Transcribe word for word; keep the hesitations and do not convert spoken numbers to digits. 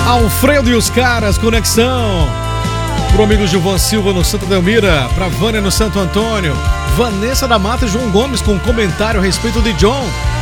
Alfredo e os caras, conexão. Pro amigo Gilvan Silva no Santa Delmira, pra Vânia no Santo Antônio, Vanessa da Mata e João Gomes com comentário a respeito de John.